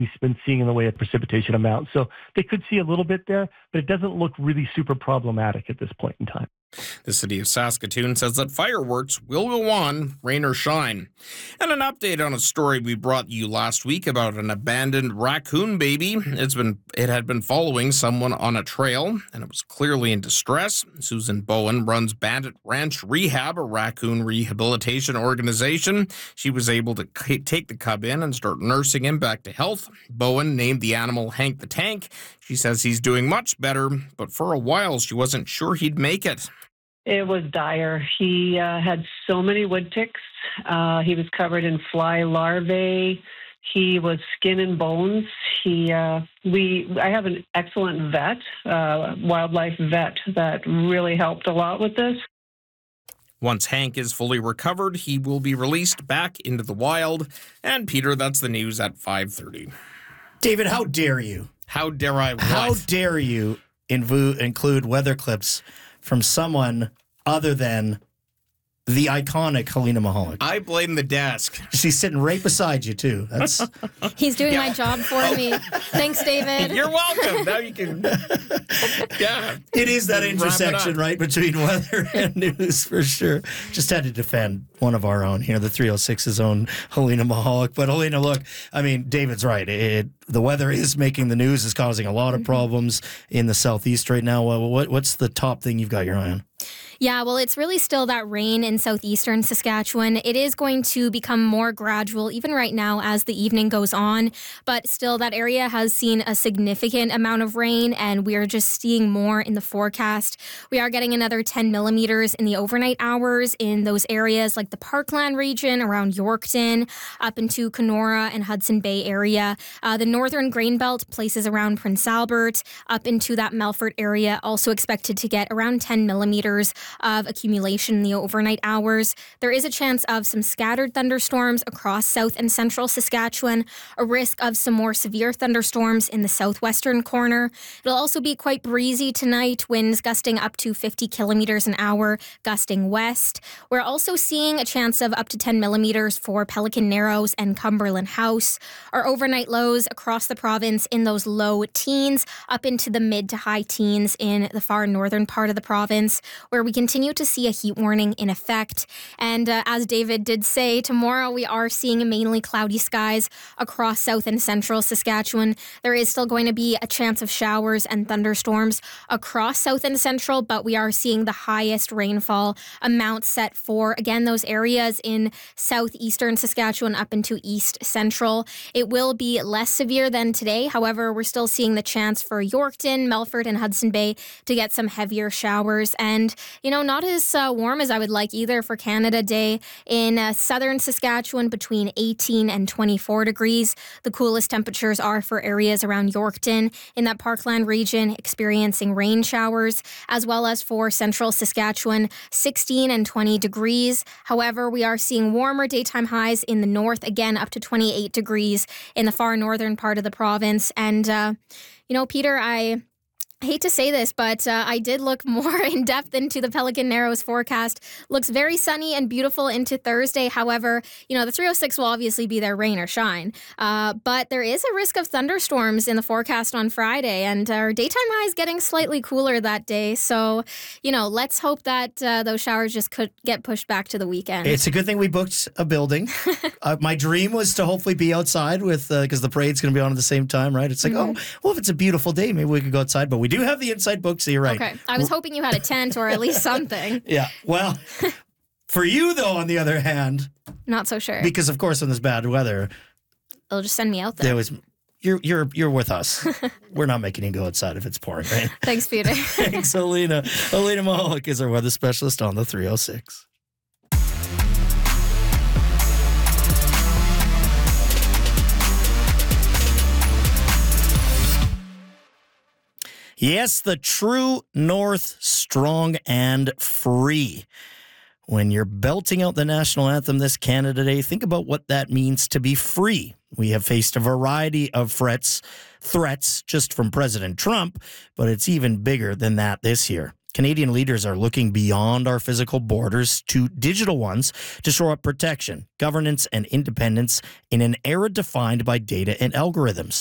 we've been seeing in the way of precipitation amount. So they could see a little bit there, but it doesn't look really super problematic at this point in time. The city of Saskatoon says that fireworks will go on, rain or shine. And an update on a story we brought you last week about an abandoned raccoon baby. It had been following someone on a trail, and it was clearly in distress. Susan Bowen runs Bandit Ranch Rehab, a raccoon rehabilitation organization. She was able to take the cub in and start nursing him back to health. Bowen named the animal Hank the Tank. She says he's doing much better, but for a while she wasn't sure he'd make it. It was dire. He had so many wood ticks. He was covered in fly larvae. He was skin and bones. I have an excellent vet, wildlife vet, that really helped a lot with this. Once Hank is fully recovered, he will be released back into the wild. And Peter, that's the news at 5:30. David, how dare you? How dare I what? How dare you include weather clips from someone other than the iconic Helena Mahalik? I blame the desk. She's sitting right beside you, too. That's He's doing my job for me. Thanks, David. You're welcome. Now you can... Yeah. It is that intersection, right, between weather and news, for sure. Just had to defend one of our own here, the 306's own Helena Mahalik. But Helena, look, I mean, David's right. The weather is making the news, is causing a lot of problems in the southeast right now. What's the top thing you've got your eye on? Yeah, well, it's really still that rain in southeastern Saskatchewan. It is going to become more gradual, even right now as the evening goes on. But still, that area has seen a significant amount of rain, and we are just seeing more in the forecast. We are getting another 10 millimeters in the overnight hours in those areas like the Parkland region, around Yorkton, up into Kenora and Hudson Bay area. The northern grain belt, places around Prince Albert, up into that Melfort area, also expected to get around 10 millimeters of accumulation in the overnight hours. There is a chance of some scattered thunderstorms across south and central Saskatchewan, a risk of some more severe thunderstorms in the southwestern corner. It'll also be quite breezy tonight, winds gusting up to 50 kilometers an hour, gusting west. We're also seeing a chance of up to 10 millimeters for Pelican Narrows and Cumberland House. Our overnight lows across the province in those low teens, up into the mid to high teens in the far northern part of the province, where we continue to see a heat warning in effect. And as David did say, tomorrow we are seeing mainly cloudy skies across south and central Saskatchewan. There is still going to be a chance of showers and thunderstorms across south and central, but we are seeing the highest rainfall amount set for, again, those areas in southeastern Saskatchewan up into east central. It will be less severe than today. However, we're still seeing the chance for Yorkton, Melfort, and Hudson Bay to get some heavier showers. And, not as warm as I would like either for Canada Day. In southern Saskatchewan, between 18 and 24 degrees. The coolest temperatures are for areas around Yorkton in that Parkland region, experiencing rain showers, as well as for central Saskatchewan, 16 and 20 degrees. However, we are seeing warmer daytime highs in the north, again up to 28 degrees in the far northern part of the province. And, Peter, I hate to say this, but I did look more in depth into the Pelican Narrows forecast. Looks very sunny and beautiful into Thursday. However, the 306 will obviously be there, rain or shine. But there is a risk of thunderstorms in the forecast on Friday, and our daytime high is getting slightly cooler that day. So, let's hope that those showers just could get pushed back to the weekend. It's a good thing we booked a building. My dream was to hopefully be outside with, because the parade's going to be on at the same time, right? It's like, if it's a beautiful day, maybe we could go outside, but we do have the inside book, so you're right. Okay. I was hoping you had a tent or at least something. Yeah. Well, for you, though, on the other hand... Not so sure. Because, of course, in this bad weather... They'll just send me out there. You're with us. We're not making you go outside if it's pouring, right? Thanks, Peter. Thanks, Helena. Helena Mahalik is our weather specialist on the 306. Yes, the true north, strong and free. When you're belting out the national anthem this Canada Day, think about what that means to be free. We have faced a variety of threats just from President Trump, but it's even bigger than that this year. Canadian leaders are looking beyond our physical borders to digital ones to shore up protection, governance, and independence in an era defined by data and algorithms.